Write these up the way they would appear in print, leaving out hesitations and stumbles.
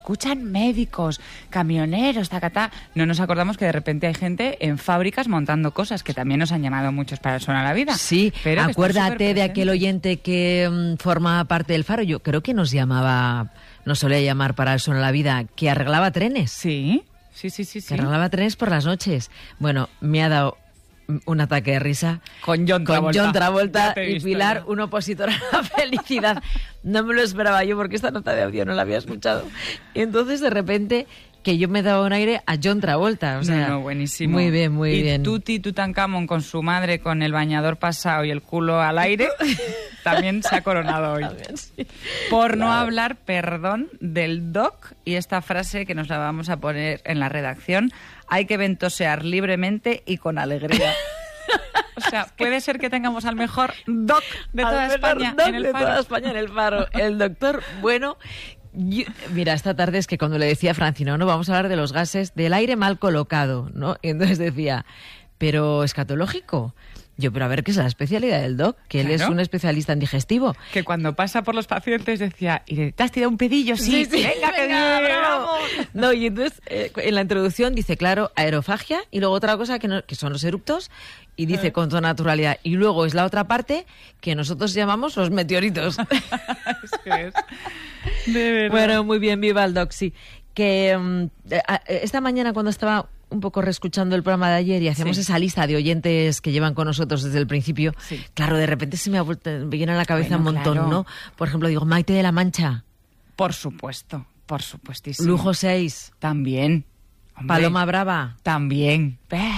escuchan médicos, camioneros, tacatá. No nos acordamos que de repente hay gente en fábricas montando cosas que también nos han llamado muchos para el Suena la Vida. Sí, pero acuérdate de aquel oyente que forma parte del Faro. Yo creo que nos solía llamar para el Suena la Vida, que arreglaba trenes. Sí. Que arreglaba trenes por las noches. Bueno, me ha dado un ataque de risa con John Travolta y Pilar, un opositor a la felicidad. No me lo esperaba yo porque esta nota de audio no la había escuchado. Y entonces de repente que yo me daba un aire a John Travolta. O sea, buenísimo. Muy bien, muy bien. Y Tuti Tutankamón con su madre con el bañador pasado y el culo al aire también se ha coronado hoy. También, sí. Por no hablar, perdón, del doc y esta frase que nos la vamos a poner en la redacción: hay que ventosear libremente y con alegría. O sea, puede ser que tengamos al mejor doc de toda España en el Faro. Toda España en el Faro. El doctor bueno. Mira, esta tarde es que cuando le decía a Francino, no, vamos a hablar de los gases, del aire mal colocado, ¿no? Y entonces decía, pero escatológico. Yo, pero a ver, ¿qué es la especialidad del doc? Que él es un especialista en digestivo. Que cuando pasa por los pacientes decía, ¿y te has tirado un pedillo? Sí, venga, que vamos. No, y entonces en la introducción dice, claro, aerofagia, y luego otra cosa que son los eructos, y dice con toda naturalidad. Y luego es la otra parte que nosotros llamamos los meteoritos. Es que es. De verdad. Bueno, muy bien, viva el doc, sí. Que esta mañana cuando estaba un poco reescuchando el programa de ayer y hacíamos esa lista de oyentes que llevan con nosotros desde el principio, claro, de repente me viene a la cabeza un montón, claro, ¿no? Por ejemplo, digo, Maite de la Mancha. Por supuesto, por supuestísimo. Lujo 6. También. Hombre. Paloma Brava. También.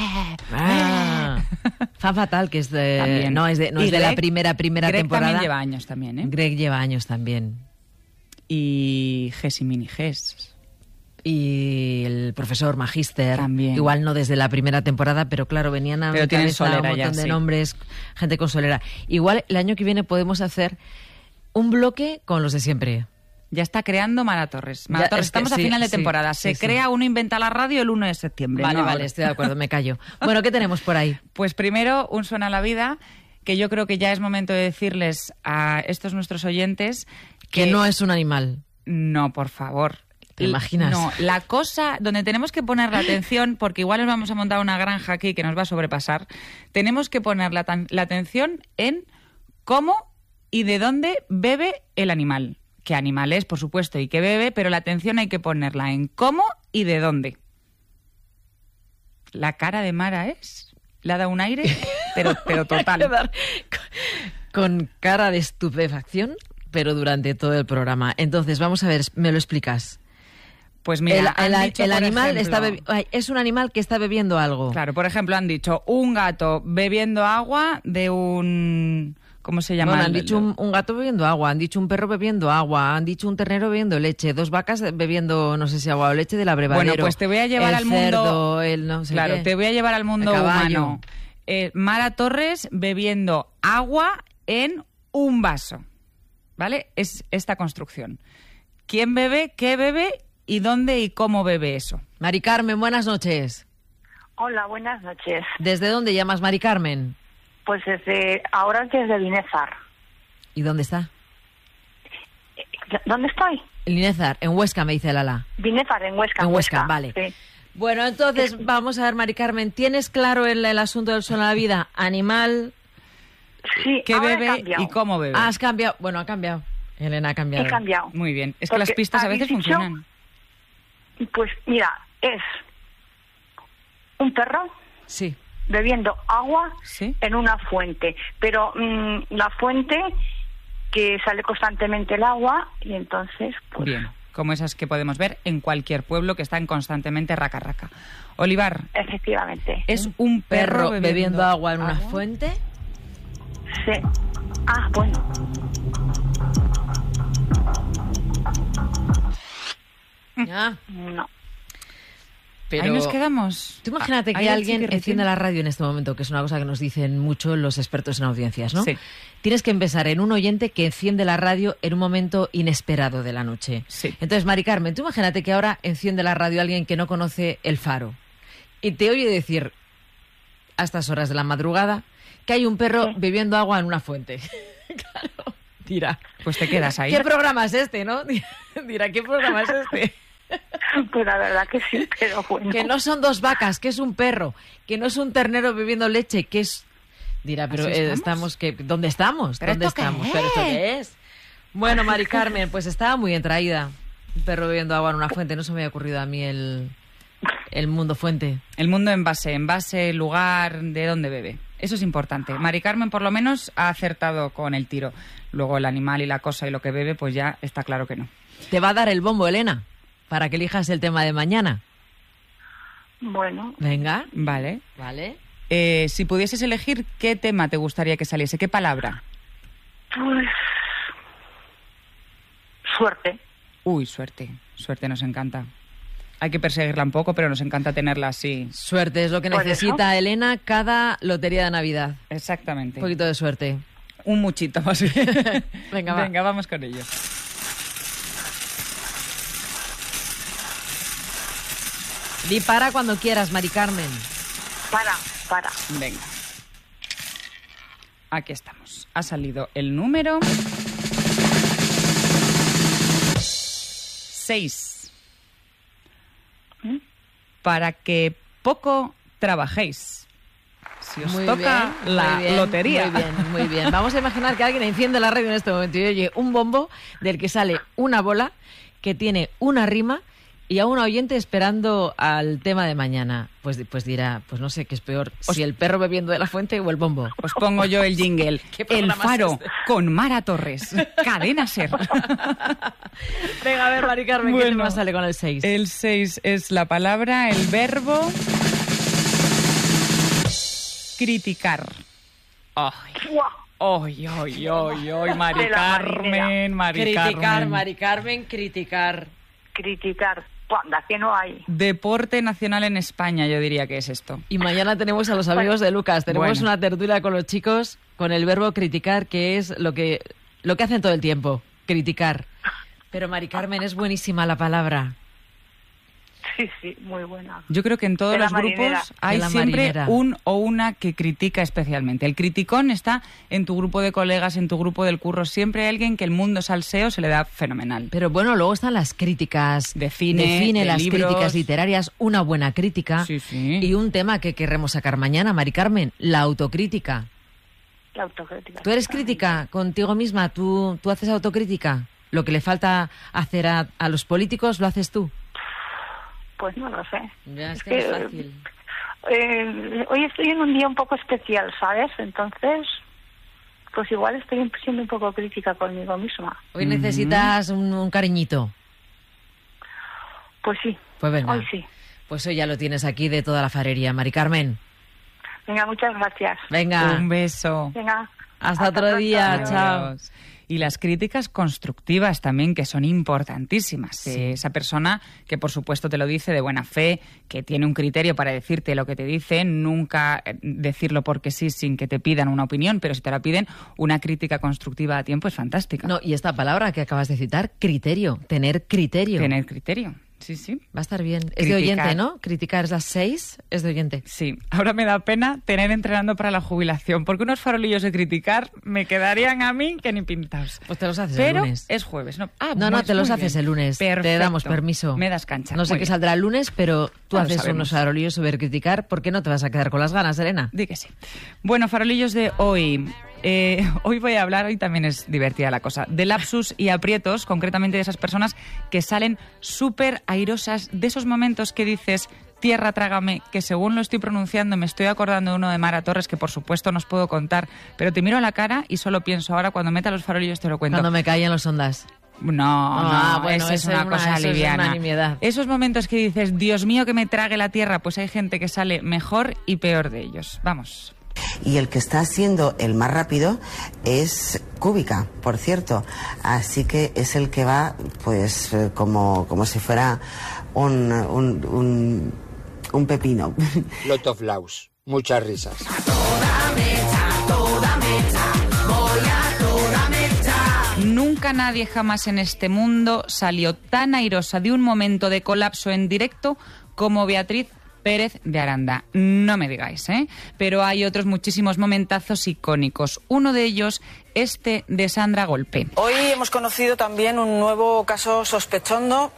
Fan Fatal, que es de... También. No es de la primera Greg temporada. También lleva años también, ¿eh? Greg lleva años también. Y Ges y Mini Ges. Y el profesor Magíster, también. Igual no desde la primera temporada, pero claro, venían a mi cabeza un montón de nombres, gente con solera. Igual el año que viene podemos hacer un bloque con los de siempre. Ya está creando Mara Torres. Estamos a final de temporada. Se crea Uno Inventa la Radio el 1 de septiembre. Vale, estoy de acuerdo, me callo. Bueno, ¿qué tenemos por ahí? Pues primero, un Suena la Vida, que yo creo que ya es momento de decirles a estos nuestros oyentes que no es un animal. No, por favor. ¿Te imaginas? No, la cosa donde tenemos que poner la atención, porque igual nos vamos a montar una granja aquí que nos va a sobrepasar, tenemos que poner la atención en cómo y de dónde bebe el animal. Qué animal es, por supuesto, y qué bebe, pero la atención hay que ponerla en cómo y de dónde. La cara de Mara le ha dado un aire, pero total. Con cara de estupefacción, pero durante todo el programa. Entonces, vamos a ver, ¿me lo explicas? Pues mira, el animal es un animal que está bebiendo algo. Claro, por ejemplo, han dicho un gato bebiendo agua de un... ¿Cómo se llama? Bueno, han dicho un gato bebiendo agua, han dicho un perro bebiendo agua, han dicho un ternero bebiendo leche, 2 vacas bebiendo, no sé si agua o leche del abrevadero. Bueno, pues te voy a llevar al cerdo, mundo... te voy a llevar al mundo humano. Mara Torres bebiendo agua en un vaso. ¿Vale? Es esta construcción. ¿Quién bebe? ¿Qué bebe? ¿Y dónde y cómo bebe eso? Mari Carmen, buenas noches. Hola, buenas noches. ¿Desde dónde llamas, Mari Carmen? Pues ahora desde Linézar. ¿Y dónde está? ¿Dónde estoy? Linézar, en Huesca, me dice Lala. Linézar, en Huesca. En Huesca, vale. Sí. Bueno, entonces, vamos a ver, Mari Carmen, ¿tienes claro el asunto del Suena la Vida? Animal... Sí, ¿qué bebe y cómo bebe? Has cambiado. Bueno, ha cambiado. Elena ha cambiado. He cambiado. Muy bien. Es que las pistas a veces funcionan. Pues mira, es un perro bebiendo agua en una fuente. Pero la fuente que sale constantemente el agua y entonces... Pues... Bien, como esas que podemos ver en cualquier pueblo que están constantemente raca. Olivar. Efectivamente. ¿Es un perro bebiendo agua en una fuente? Sí. Ah, bueno. No. Pero ahí nos quedamos. Tú imagínate que alguien enciende la radio en este momento, que es una cosa que nos dicen mucho los expertos en audiencias, ¿no? Sí. Tienes que pensar en un oyente que enciende la radio en un momento inesperado de la noche. Sí. Entonces, Mari Carmen, tú imagínate que ahora enciende la radio alguien que no conoce el Faro y te oye decir a estas horas de la madrugada que hay un perro bebiendo agua en una fuente. Claro, dirá. Pues te quedas ahí. ¿Qué programa es este, no? Dirá, ¿qué programa es este? Pues la verdad que sí, pero bueno. Que no son 2 vacas, que es un perro, que no es un ternero bebiendo leche, que es... Dirá, pero estamos que ¿dónde estamos? ¿Pero ¿Dónde esto estamos? qué ¿Pero esto qué es? Bueno, Mari Carmen, pues estaba muy entraída. Un perro bebiendo agua en una fuente. No se me había ocurrido a mí el mundo fuente. El mundo envase, lugar, de dónde bebe. Eso es importante. Mari Carmen, por lo menos, ha acertado con el tiro. Luego el animal y la cosa y lo que bebe, pues ya está claro que no. Te va a dar el bombo, Elena, para que elijas el tema de mañana. Bueno. Venga. Vale. Si pudieses elegir, ¿qué tema te gustaría que saliese? ¿Qué palabra? Pues... suerte. Uy, suerte. Suerte nos encanta. Hay que perseguirla un poco, pero nos encanta tenerla así. Suerte es lo que necesita Elena cada lotería de Navidad. Exactamente. Un poquito de suerte. Un muchito más bien. Venga, vamos con ello. Di para cuando quieras, Mari Carmen. Para. Venga. Aquí estamos. Ha salido el número 6. Para que poco trabajéis. Si os toca la lotería. Muy bien. Vamos a imaginar que alguien enciende la radio en este momento y oye un bombo del que sale una bola que tiene una rima y a un oyente esperando al tema de mañana. Pues dirá, pues no sé qué es peor, si el perro bebiendo de la fuente o el bombo. Os pongo yo el jingle. El Faro con Mara Torres. Cadena SER. Venga, a ver, Mari Carmen, ¿qué tema sale con el 6? El 6 es la palabra, el verbo... criticar. Ay, Mari Carmen, Mari Carmen, criticar. Anda, que no hay. Deporte nacional en España, yo diría que es esto. Y mañana tenemos a los amigos de Lucas. Tenemos una tertulia con los chicos con el verbo criticar, que es lo que hacen todo el tiempo, criticar. Pero Mari Carmen, es buenísima la palabra. Sí, muy buena. Yo creo que en todos los grupos hay siempre un o una que critica especialmente. El criticón está en tu grupo de colegas, en tu grupo del curro. Siempre hay alguien que el mundo salseo se le da fenomenal. Pero bueno, luego están las críticas de cine, de las libros. Críticas literarias, una buena crítica. Sí. Y un tema que querremos sacar mañana, Mari Carmen, la autocrítica. La autocrítica. ¿Tú eres crítica contigo misma? ¿Tú haces autocrítica? ¿Lo que le falta hacer a los políticos lo haces tú? Pues no lo sé. Ya, es que es fácil. Hoy estoy en un día un poco especial, ¿sabes? Entonces, pues igual estoy siendo un poco crítica conmigo misma. Hoy necesitas un cariñito. Pues sí. Pues venga. Hoy sí. Pues hoy ya lo tienes aquí de toda la farería, Mari Carmen. Venga, muchas gracias. Venga. Un beso. Venga. Hasta otro día. Adiós. Chao. Y las críticas constructivas también, que son importantísimas. Sí. Esa persona que, por supuesto, te lo dice de buena fe, que tiene un criterio para decirte lo que te dice, nunca decirlo porque sí, sin que te pidan una opinión, pero si te la piden, una crítica constructiva a tiempo es fantástica. No, y esta palabra que acabas de citar, criterio, tener criterio. Tener criterio. Sí. Va a estar bien. Es de oyente, ¿no? Criticar es las 6, es de oyente. Sí. Ahora me da pena tener entrenando para la jubilación, porque unos farolillos de criticar me quedarían a mí que ni pintados. Pues te los haces el lunes. Pero es jueves, ¿no? No, te los haces el lunes. Perfecto. Te damos permiso. Me das cancha. No sé qué saldrá el lunes, pero tú haces unos farolillos sobre criticar. ¿Por qué no te vas a quedar con las ganas, Elena? Di que sí. Bueno, farolillos de hoy. Hoy voy a hablar, hoy también es divertida la cosa, de lapsus y aprietos, concretamente de esas personas que salen súper airosas, de esos momentos que dices, tierra trágame, que según lo estoy pronunciando me estoy acordando de uno de Mara Torres, que por supuesto no os puedo contar, pero te miro a la cara y solo pienso ahora, cuando meta los farolillos te lo cuento. Cuando me caían los ondas. No, bueno, eso es una cosa liviana. Es una nimiedad. Esos momentos que dices, Dios mío, que me trague la tierra, pues hay gente que sale mejor y peor de ellos. Vamos. Y el que está siendo el más rápido es Kubica, por cierto. Así que es el que va, pues, como si fuera un pepino. Lot of Laus. Muchas risas. Nunca nadie jamás en este mundo salió tan airosa de un momento de colapso en directo como Beatriz Pérez de Aranda. No me digáis, ¿eh? Pero hay otros muchísimos momentazos icónicos. Uno de ellos este de Sandra Golpe. Hoy hemos conocido también un nuevo caso sospechoso.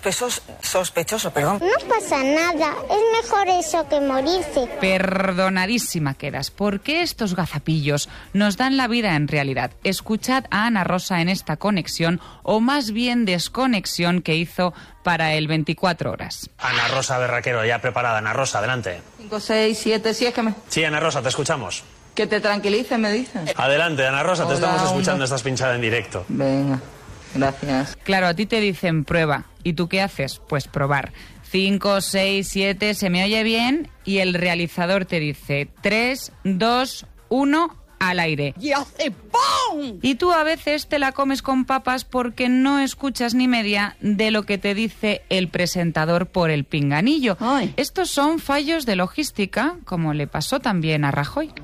No pasa nada, es mejor eso que morirse. Perdonadísima quedas, porque estos gazapillos nos dan la vida en realidad. Escuchad a Ana Rosa en esta conexión, o más bien desconexión, que hizo para el 24 horas. Ana Rosa Berraquero, ya preparada. Ana Rosa, adelante. 5, 6, 7, sí, es que me... Sí, Ana Rosa, te escuchamos. Que te tranquilices, me dicen. Adelante, Ana Rosa, te estamos escuchando, estás pinchada en directo. Venga, gracias. Claro, a ti te dicen prueba. ¿Y tú qué haces? Pues probar. 5, 6, 7, ¿se me oye bien? Y el realizador te dice 3, 2, 1... al aire. ¡Y hace ¡pum! Y tú a veces te la comes con papas porque no escuchas ni media de lo que te dice el presentador por el pinganillo. Ay. Estos son fallos de logística, como le pasó también a Rajoy.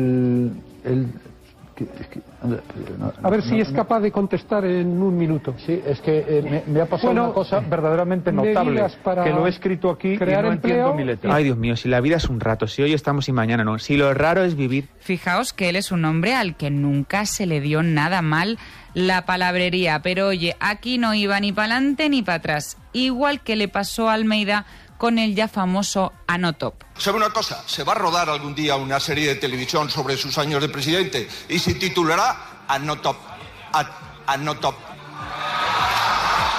A ver si es capaz de contestar en un minuto. Sí, es que me ha pasado una cosa verdaderamente notable, que lo he escrito aquí y no entiendo mi letra. Ay, Dios mío, si la vida es un rato, si hoy estamos y mañana no, si lo raro es vivir. Fijaos que él es un hombre al que nunca se le dio nada mal la palabrería, pero oye, aquí no iba ni para adelante ni para atrás, igual que le pasó a Almeida con el ya famoso Anotop. ¿Sabe una cosa? Se va a rodar algún día una serie de televisión sobre sus años de presidente y se titulará Anotop.